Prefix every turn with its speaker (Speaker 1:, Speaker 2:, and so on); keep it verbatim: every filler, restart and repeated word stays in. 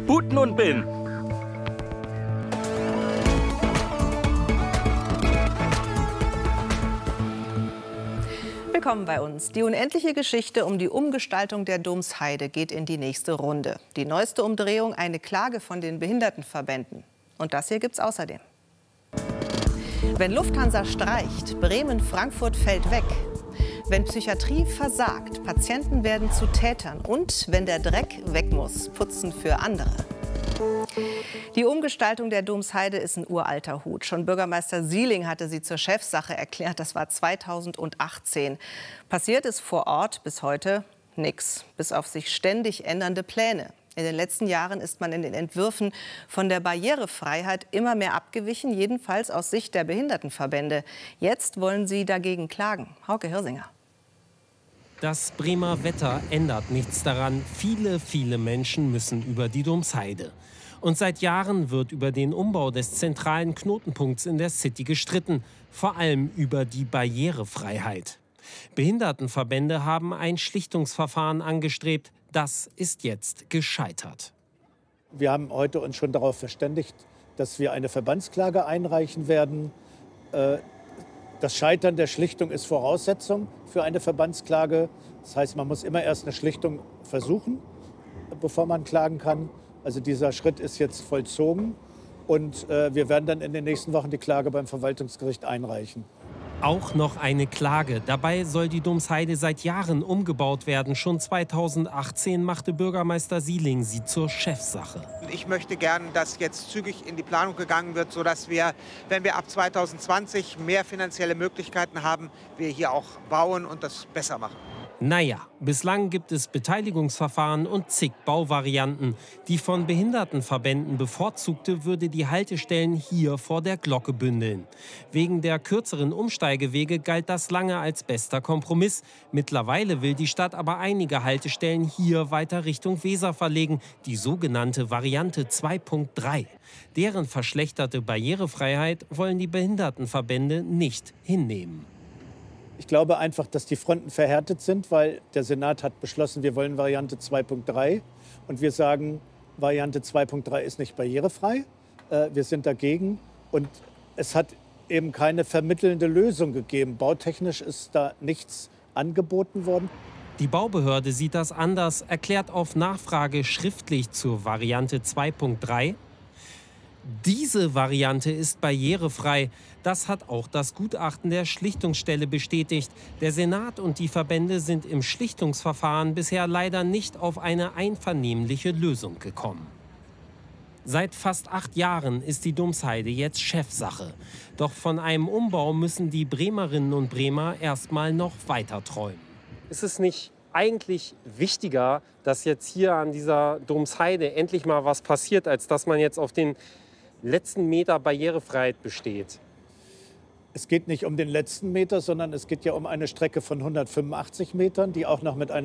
Speaker 1: But nun bin.
Speaker 2: Willkommen bei uns. Die unendliche Geschichte um die Umgestaltung der Domsheide geht in die nächste Runde. Die neueste Umdrehung, eine Klage von den Behindertenverbänden. Und das hier gibt's außerdem. Wenn Lufthansa streicht, Bremen-Frankfurt fällt weg. Wenn Psychiatrie versagt, Patienten werden zu Tätern. Und wenn der Dreck weg muss, putzen für andere. Die Umgestaltung der Domsheide ist ein uralter Hut. Schon Bürgermeister Sieling hatte sie zur Chefsache erklärt. Das war zweitausendachtzehn. Passiert ist vor Ort bis heute nichts, bis auf sich ständig ändernde Pläne. In den letzten Jahren ist man in den Entwürfen von der Barrierefreiheit immer mehr abgewichen, jedenfalls aus Sicht der Behindertenverbände. Jetzt wollen sie dagegen klagen. Hauke Hirsinger.
Speaker 3: Das Bremer Wetter ändert nichts daran. Viele, viele Menschen müssen über die Domsheide. Und seit Jahren wird über den Umbau des zentralen Knotenpunkts in der City gestritten. Vor allem über die Barrierefreiheit. Behindertenverbände haben ein Schlichtungsverfahren angestrebt. Das ist jetzt gescheitert.
Speaker 4: Wir haben heute uns schon darauf verständigt, dass wir eine Verbandsklage einreichen werden. Das Scheitern der Schlichtung ist Voraussetzung für eine Verbandsklage. Das heißt, man muss immer erst eine Schlichtung versuchen, bevor man klagen kann. Also dieser Schritt ist jetzt vollzogen. Und wir werden dann in den nächsten Wochen die Klage beim Verwaltungsgericht einreichen.
Speaker 3: Auch noch eine Klage. Dabei soll die Domsheide seit Jahren umgebaut werden. Schon zweitausendachtzehn machte Bürgermeister Sieling sie zur Chefsache.
Speaker 5: Ich möchte gern, dass jetzt zügig in die Planung gegangen wird, sodass wir, wenn wir ab zweitausendzwanzig mehr finanzielle Möglichkeiten haben, wir hier auch bauen und das besser machen.
Speaker 3: Naja, bislang gibt es Beteiligungsverfahren und zig Bauvarianten. Die von Behindertenverbänden bevorzugte würde die Haltestellen hier vor der Glocke bündeln. Wegen der kürzeren Umsteigewege galt das lange als bester Kompromiss. Mittlerweile will die Stadt aber einige Haltestellen hier weiter Richtung Weser verlegen, die sogenannte Variante zwei Punkt drei. Deren verschlechterte Barrierefreiheit wollen die Behindertenverbände nicht hinnehmen.
Speaker 4: Ich glaube einfach, dass die Fronten verhärtet sind, weil der Senat hat beschlossen, wir wollen Variante zwei Punkt drei. Und wir sagen, Variante zwei Punkt drei ist nicht barrierefrei. Wir sind dagegen. Und es hat eben keine vermittelnde Lösung gegeben. Bautechnisch ist da nichts angeboten worden.
Speaker 3: Die Baubehörde sieht das anders, erklärt auf Nachfrage schriftlich zur Variante zwei Punkt drei. Diese Variante ist barrierefrei. Das hat auch das Gutachten der Schlichtungsstelle bestätigt. Der Senat und die Verbände sind im Schlichtungsverfahren bisher leider nicht auf eine einvernehmliche Lösung gekommen. Seit fast acht Jahren ist die Domsheide jetzt Chefsache. Doch von einem Umbau müssen die Bremerinnen und Bremer erst mal noch weiter träumen.
Speaker 6: Ist es nicht eigentlich wichtiger, dass jetzt hier an dieser Domsheide endlich mal was passiert, als dass man jetzt auf den letzten Meter Barrierefreiheit besteht?
Speaker 4: Es geht nicht um den letzten Meter, sondern es geht ja um eine Strecke von hundertfünfundachtzig Metern, die auch noch mit einer